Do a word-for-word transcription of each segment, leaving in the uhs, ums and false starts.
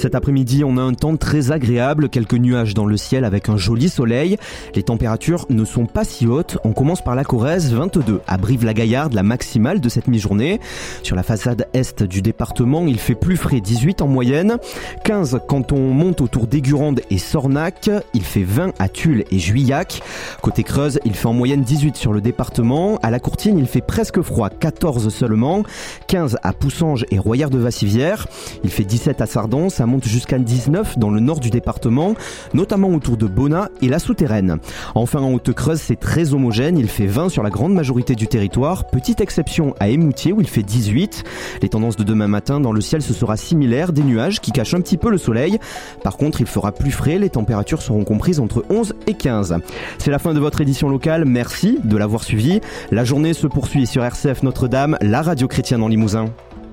Cet après-midi, on a un temps très agréable, quelques nuages dans le ciel avec un joli soleil. Les températures ne sont pas si hautes. On commence par la Corrèze, vingt-deux. À Brive-la-Gaillarde, la maximale de cette mi-journée. Sur la façade est du département, il fait plus frais, dix-huit en moyenne. quinze quand on monte autour d'Aigurande et Sornac. Il fait vingt à Tulle et Juillac. Côté Creuse, il fait en moyenne dix-huit sur le département. À la Courtine, il fait presque froid, quatorze seulement. quinze à Poussanges et Royère-de-Vassivière. Il fait dix-sept à Sardon. Ça monte jusqu'à dix-neuf dans le nord du département, notamment autour de Bonnat et la Souterraine. Enfin, en Haute-Creuse, c'est très homogène. Il fait vingt sur la grande majorité du territoire. Petite exception à Émoutier où il fait dix-huit. Les tendances de demain matin dans le ciel, ce sera similaire. Des nuages qui cachent un petit peu le soleil. Par contre, il fera plus frais. Les températures seront comprises entre onze et quinze. C'est la fin de votre édition locale. Merci de l'avoir suivi. La journée se poursuit sur R C F Notre-Dame, la radio chrétienne en Limousin.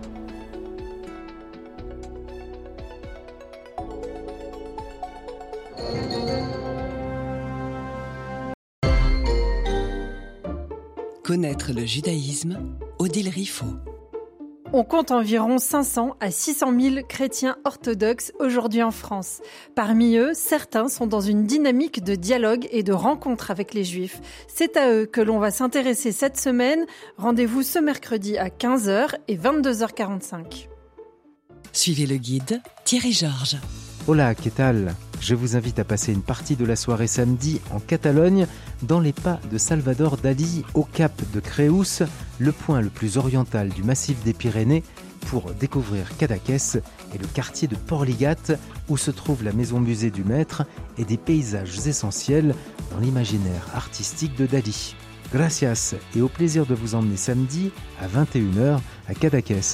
Connaître le judaïsme, Odile Riffaut. On compte environ cinq cents à six cent mille chrétiens orthodoxes aujourd'hui en France. Parmi eux, certains sont dans une dynamique de dialogue et de rencontre avec les Juifs. C'est à eux que l'on va s'intéresser cette semaine. Rendez-vous ce mercredi à quinze heures et vingt-deux heures quarante-cinq. Suivez le guide Thierry Georges. Hola, ¿qué tal? Je vous invite à passer une partie de la soirée samedi en Catalogne, dans les pas de Salvador Dalí, au cap de Creus, le point le plus oriental du massif des Pyrénées, pour découvrir Cadaqués et le quartier de Porligat, où se trouve la maison-musée du maître et des paysages essentiels dans l'imaginaire artistique de Dalí. Gracias et au plaisir de vous emmener samedi à vingt et une heures à Cadaqués.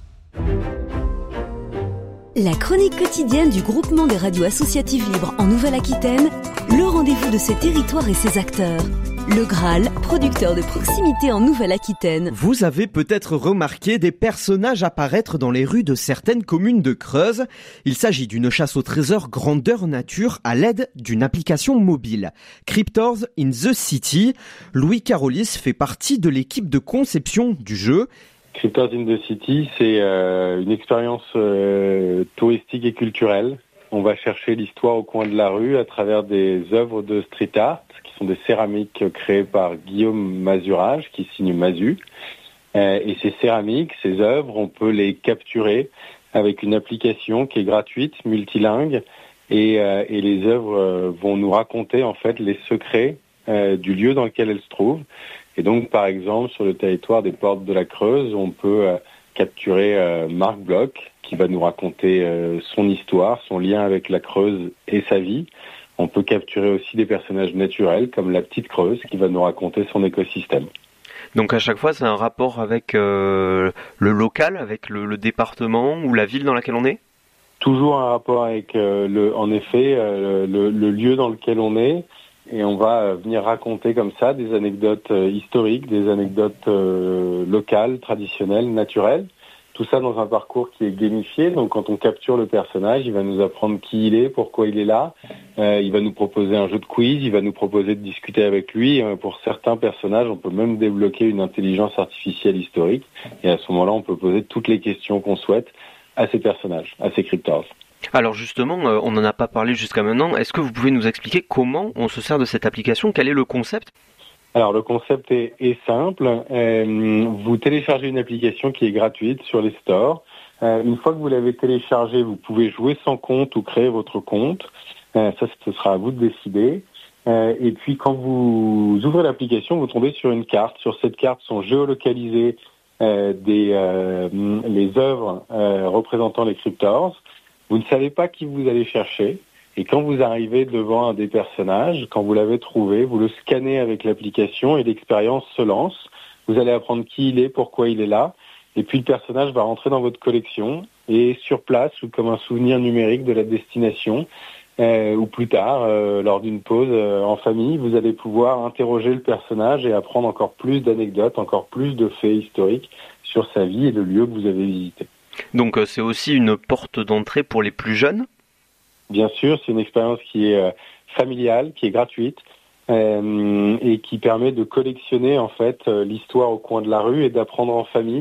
La chronique quotidienne du groupement des radios associatives libres en Nouvelle-Aquitaine, le rendez-vous de ses territoires et ses acteurs. Le Graal, producteur de proximité en Nouvelle-Aquitaine. Vous avez peut-être remarqué des personnages apparaître dans les rues de certaines communes de Creuse. Il s'agit d'une chasse au trésor grandeur nature à l'aide d'une application mobile. Cryptors in the City. Louis Carolis fait partie de l'équipe de conception du jeu. Cryptors in the City, c'est euh, une expérience euh, touristique et culturelle. On va chercher l'histoire au coin de la rue à travers des œuvres de street art, qui sont des céramiques créées par Guillaume Mazurage, qui signe Mazu. Euh, et ces céramiques, ces œuvres, on peut les capturer avec une application qui est gratuite, multilingue, et, euh, et les œuvres euh, vont nous raconter en fait les secrets euh, du lieu dans lequel elles se trouvent. Et donc, par exemple, sur le territoire des Portes de la Creuse, on peut euh, capturer euh, Marc Bloch, qui va nous raconter euh, son histoire, son lien avec la Creuse et sa vie. On peut capturer aussi des personnages naturels, comme la Petite Creuse, qui va nous raconter son écosystème. Donc à chaque fois, c'est un rapport avec euh, le local, avec le, le département ou la ville dans laquelle on est ? Toujours un rapport avec, euh, le, en effet, euh, le, le lieu dans lequel on est. Et on va venir raconter comme ça des anecdotes euh, historiques, des anecdotes euh, locales, traditionnelles, naturelles. Tout ça dans un parcours qui est gamifié. Donc quand on capture le personnage, il va nous apprendre qui il est, pourquoi il est là. Euh, il va nous proposer un jeu de quiz, il va nous proposer de discuter avec lui. Euh, pour certains personnages, on peut même débloquer une intelligence artificielle historique. Et à ce moment-là, on peut poser toutes les questions qu'on souhaite à ces personnages, à ces cryptors. Alors justement, euh, on n'en a pas parlé jusqu'à maintenant. Est-ce que vous pouvez nous expliquer comment on se sert de cette application ? Quel est le concept ? Alors le concept est, est simple. Euh, vous téléchargez une application qui est gratuite sur les stores. Euh, une fois que vous l'avez téléchargée, vous pouvez jouer sans compte ou créer votre compte. Euh, ça, ce sera à vous de décider. Euh, et puis quand vous ouvrez l'application, vous tombez sur une carte. Sur cette carte sont géolocalisées euh, des, euh, les œuvres euh, représentant les cryptors. Vous ne savez pas qui vous allez chercher. Et quand vous arrivez devant un des personnages, quand vous l'avez trouvé, vous le scannez avec l'application et l'expérience se lance. Vous allez apprendre qui il est, pourquoi il est là. Et puis le personnage va rentrer dans votre collection. Et sur place, ou comme un souvenir numérique de la destination, euh, ou plus tard, euh, lors d'une pause euh, en famille, vous allez pouvoir interroger le personnage et apprendre encore plus d'anecdotes, encore plus de faits historiques sur sa vie et le lieu que vous avez visité. Donc euh, c'est aussi une porte d'entrée pour les plus jeunes ? Bien sûr, c'est une expérience qui est euh, familiale, qui est gratuite euh, et qui permet de collectionner en fait euh, l'histoire au coin de la rue et d'apprendre en famille.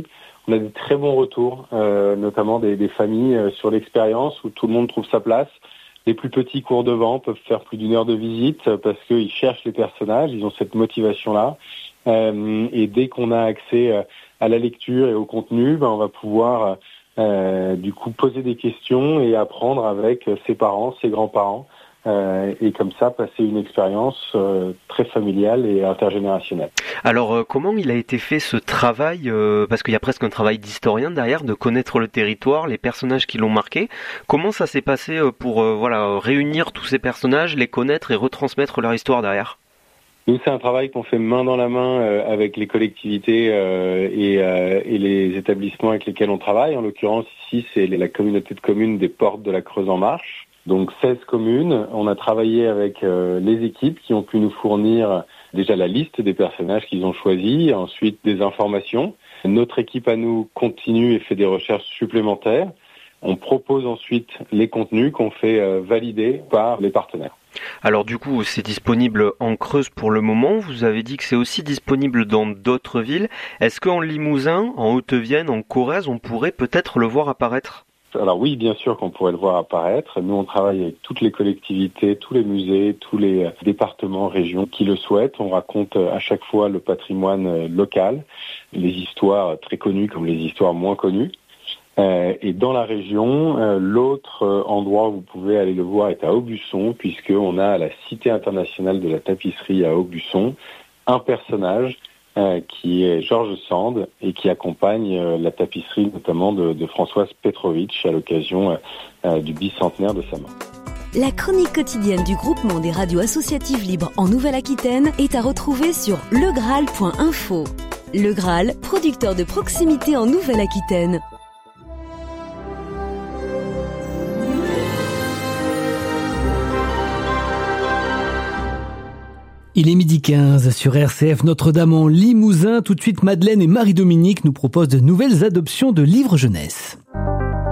On a des très bons retours, euh, notamment des, des familles euh, sur l'expérience où tout le monde trouve sa place. Les plus petits cours de vent peuvent faire plus d'une heure de visite parce qu'ils cherchent les personnages, ils ont cette motivation-là. Euh, et dès qu'on a accès à la lecture et au contenu, ben, on va pouvoir euh, du coup poser des questions et apprendre avec ses parents, ses grands-parents. Euh, et comme ça passer une expérience euh, très familiale et intergénérationnelle. Alors euh, comment il a été fait ce travail euh, parce qu'il y a presque un travail d'historien derrière, de connaître le territoire, les personnages qui l'ont marqué. Comment ça s'est passé euh, pour euh, voilà réunir tous ces personnages, les connaître et retransmettre leur histoire derrière? Nous, c'est un travail qu'on fait main dans la main euh, avec les collectivités euh, et, euh, et les établissements avec lesquels on travaille. En l'occurrence, ici, c'est la communauté de communes des Portes de la Creuse en Marche. Donc seize communes, on a travaillé avec euh, les équipes qui ont pu nous fournir déjà la liste des personnages qu'ils ont choisis, ensuite des informations. Notre équipe à nous continue et fait des recherches supplémentaires. On propose ensuite les contenus qu'on fait euh, valider par les partenaires. Alors du coup, c'est disponible en Creuse pour le moment. Vous avez dit que c'est aussi disponible dans d'autres villes. Est-ce qu'en Limousin, en Haute-Vienne, en Corrèze, on pourrait peut-être le voir apparaître ? Alors oui, bien sûr qu'on pourrait le voir apparaître. Nous, on travaille avec toutes les collectivités, tous les musées, tous les départements, régions qui le souhaitent. On raconte à chaque fois le patrimoine local, les histoires très connues comme les histoires moins connues. Euh, et dans la région, euh, l'autre endroit où vous pouvez aller le voir est à Aubusson, puisqu'on a à la Cité internationale de la tapisserie à Aubusson un personnage Euh, qui est Georges Sand et qui accompagne euh, la tapisserie notamment de, de Françoise Petrovitch à l'occasion euh, euh, du bicentenaire de sa mort. La chronique quotidienne du groupement des radios associatives libres en Nouvelle-Aquitaine est à retrouver sur le graal point info. Le Graal, producteur de proximité en Nouvelle-Aquitaine. Il est midi quinze sur R C F Notre-Dame en Limousin. Tout de suite, Madeleine et Marie-Dominique nous proposent de nouvelles adoptions de livres jeunesse.